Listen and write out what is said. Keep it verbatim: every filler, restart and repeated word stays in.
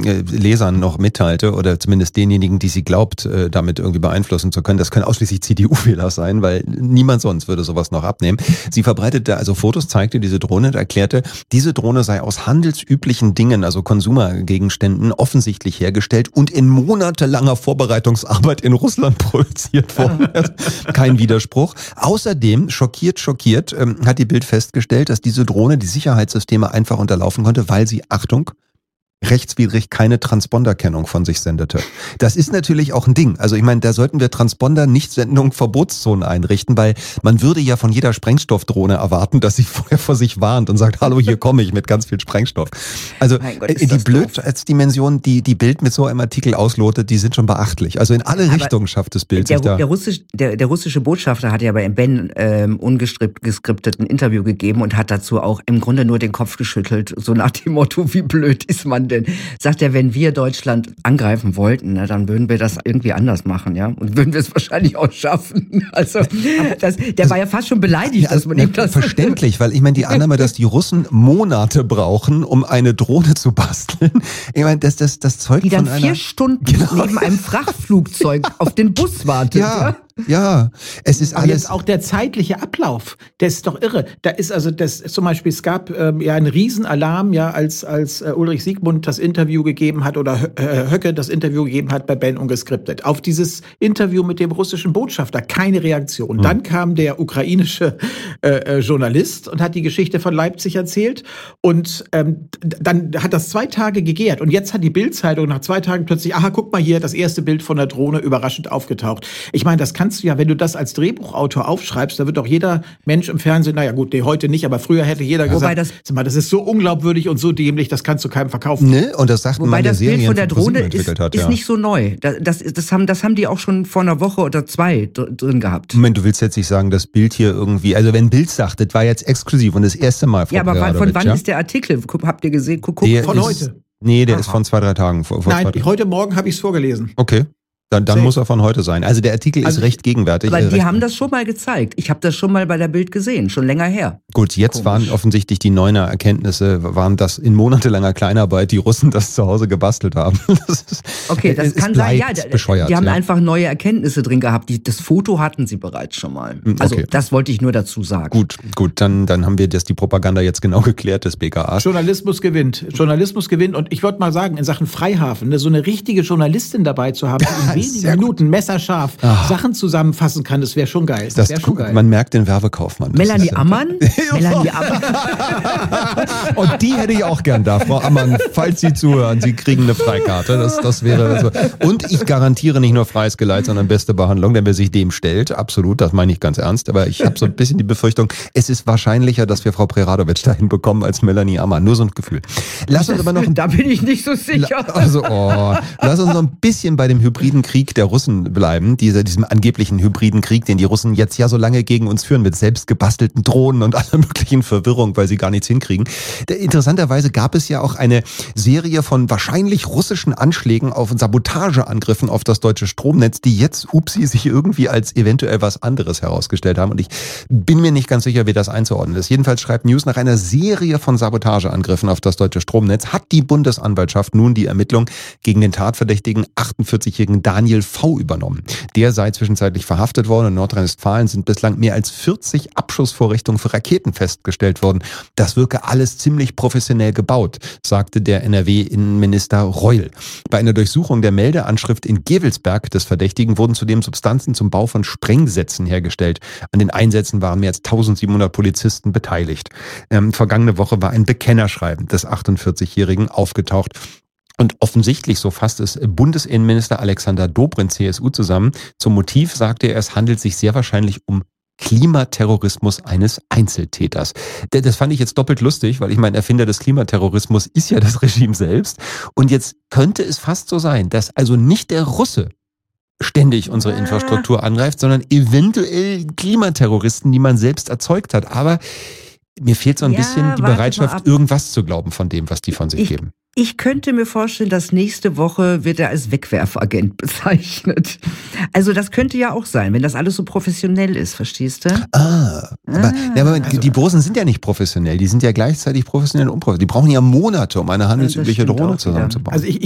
äh, Lesern noch mitteilte oder zumindest denjenigen, die sie glaubt, äh, damit irgendwie beeinflussen zu können. Das können ausschließlich C D U-Wähler sein, weil niemand sonst würde sowas noch abnehmen. Sie verbreitete also Fotos, zeigte diese Drohne und erklärte, diese Drohne sei aus handelsüblichen Dingen, also Konsumergegenständen, offensichtlich hergestellt und in monatelanger Vorbereitungsarbeit in Russland produziert worden. Kein Widerspruch. Außerdem, schockiert, schockiert, ähm, hat die Bild festgestellt, dass diese Drohne die Sicherheitssysteme einfach unterlaufen konnte, weil sie, Achtung, rechtswidrig keine Transponderkennung von sich sendete. Das ist natürlich auch ein Ding. Also ich meine, da sollten wir Transponder-Nichtsendung Verbotszonen einrichten, weil man würde ja von jeder Sprengstoffdrohne erwarten, dass sie vorher vor sich warnt und sagt, hallo, hier komme ich mit ganz viel Sprengstoff. Also Gott, die Blödheitsdimension, die die Bild mit so einem Artikel auslotet, die sind schon beachtlich. Also in alle Aber Richtungen schafft das Bild der, sich da. Der, Russisch, der, der russische Botschafter hat ja bei Ben ähm, ungeskriptet ein Interview gegeben und hat dazu auch im Grunde nur den Kopf geschüttelt, so nach dem Motto, wie blöd ist man denn? Sagt er, wenn wir Deutschland angreifen wollten, na, dann würden wir das irgendwie anders machen, ja, und würden wir es wahrscheinlich auch schaffen. Also das, der das, war ja fast schon beleidigt, ja, dass man ihm das verständlich, weil ich meine die Annahme, dass die Russen Monate brauchen, um eine Drohne zu basteln, ich meine, das das das zeugt die dann von vier einer, Stunden genau. neben einem Frachtflugzeug auf den Bus wartet. Ja. Ja? Ja, es ist Aber alles. jetzt auch der zeitliche Ablauf, der ist doch irre. Da ist also das zum Beispiel, es gab ähm, ja einen Riesenalarm, ja, als als äh, Ulrich Siegmund das Interview gegeben hat oder Hö äh, Höcke das Interview gegeben hat bei Ben ungeskriptet. Auf dieses Interview mit dem russischen Botschafter keine Reaktion. Hm. Dann kam der ukrainische äh, Journalist und hat die Geschichte von Leipzig erzählt und ähm, dann hat das zwei Tage gegärt und jetzt hat die Bild-Zeitung nach zwei Tagen plötzlich, aha, guck mal hier, das erste Bild von der Drohne überraschend aufgetaucht. Ich meine, das kann kannst du ja, wenn du das als Drehbuchautor aufschreibst, da wird doch jeder Mensch im Fernsehen, naja gut, nee, heute nicht, aber früher hätte jeder Wobei gesagt, das, das ist so unglaubwürdig und so dämlich, das kannst du keinem verkaufen. Ne? Und das sagt Wobei man, das der Bild von der Drohne ist, hat, ist ja. nicht so neu. Das, das, das, haben, das haben die auch schon vor einer Woche oder zwei drin gehabt. Moment, du willst jetzt nicht sagen, das Bild hier irgendwie, also wenn Bild sagt, das war jetzt exklusiv und das erste Mal. Frau ja, aber Peradovic, von wann ja? ist der Artikel? Habt ihr gesehen? Guck, Der von ist, heute. Nee, der Aha. ist von zwei, drei Tagen. Vor, vor Nein, zwei, heute Morgen habe ich es vorgelesen. Okay. Dann, dann muss er von heute sein. Also der Artikel also, ist recht gegenwärtig. Aber die recht haben das schon mal gezeigt. Ich habe das schon mal bei der Bild gesehen, schon länger her. Gut, jetzt Komisch. Waren offensichtlich die Neuner Erkenntnisse, waren das in monatelanger Kleinarbeit die Russen das zu Hause gebastelt haben. Das ist, okay, das kann sein. Ja, bescheuert, die haben ja. einfach neue Erkenntnisse drin gehabt. Die, das Foto hatten sie bereits schon mal. Also okay. Das wollte ich nur dazu sagen. Gut, gut, dann, dann haben wir das, die Propaganda jetzt genau geklärt des B K A. Journalismus gewinnt. Journalismus gewinnt. Und ich würde mal sagen, in Sachen Freihafen, ne, so eine richtige Journalistin dabei zu haben, die in wenigen Minuten messerscharf Ach. Sachen zusammenfassen kann, das wäre schon geil. Das das schon geil. Man merkt den Werbekaufmann. Melanie Ammann? Melanie Ammann. Und die hätte ich auch gern da, Frau Ammann, falls Sie zuhören, Sie kriegen eine Freikarte. Das, das wäre so. Und ich garantiere nicht nur freies Geleit, sondern beste Behandlung, denn wer sich dem stellt, absolut, das meine ich ganz ernst, aber ich habe so ein bisschen die Befürchtung, es ist wahrscheinlicher, dass wir Frau Peradovic dahin bekommen als Melanie Ammann. Nur so ein Gefühl. Lass uns aber noch ein, da bin ich nicht so sicher. Also, oh, lass uns noch ein bisschen bei dem hybriden Krieg der Russen bleiben, dieser, diesem angeblichen hybriden Krieg, den die Russen jetzt ja so lange gegen uns führen, mit selbst gebastelten Drohnen und aller möglichen Verwirrung, weil sie gar nichts hinkriegen. Interessanterweise gab es ja auch eine Serie von wahrscheinlich russischen Anschlägen auf Sabotageangriffen auf das deutsche Stromnetz, die jetzt, upsi, sich irgendwie als eventuell was anderes herausgestellt haben. Und ich bin mir nicht ganz sicher, wie das einzuordnen ist. Jedenfalls schreibt News, nach einer Serie von Sabotageangriffen auf das deutsche Stromnetz hat die Bundesanwaltschaft nun die Ermittlung gegen den Tatverdächtigen achtundvierzigjährigen Daniel V. übernommen. Der sei zwischenzeitlich verhaftet worden. In Nordrhein-Westfalen sind bislang mehr als vierzig Abschussvorrichtungen für Raketen festgestellt worden. Das wirke alles ziemlich professionell gebaut, sagte der N R W-Innenminister Reul. Bei einer Durchsuchung der Meldeanschrift in Gevelsberg des Verdächtigen wurden zudem Substanzen zum Bau von Sprengsätzen hergestellt. An den Einsätzen waren mehr als eintausendsiebenhundert Polizisten beteiligt. Ähm, vergangene Woche war ein Bekennerschreiben des achtundvierzigjährigen aufgetaucht. Und offensichtlich, so fasst es Bundesinnenminister Alexander Dobrindt, C S U, zusammen. Zum Motiv sagte er, es handelt sich sehr wahrscheinlich um Klimaterrorismus eines Einzeltäters. Das fand ich jetzt doppelt lustig, weil ich meine, Erfinder des Klimaterrorismus ist ja das Regime selbst. Und jetzt könnte es fast so sein, dass also nicht der Russe ständig unsere Infrastruktur angreift, sondern eventuell Klimaterroristen, die man selbst erzeugt hat. Aber mir fehlt so ein ja, bisschen die Bereitschaft, irgendwas zu glauben von dem, was die von sich ich, geben. Ich könnte mir vorstellen, dass nächste Woche wird er als Wegwerfagent bezeichnet. Also das könnte ja auch sein, wenn das alles so professionell ist, verstehst du? Ah, aber, ah, ja, aber also, die Russen sind ja nicht professionell, die sind ja gleichzeitig professionell und unprofessionell. Die brauchen ja Monate, um eine handelsübliche Drohne zusammenzubauen. Also ich,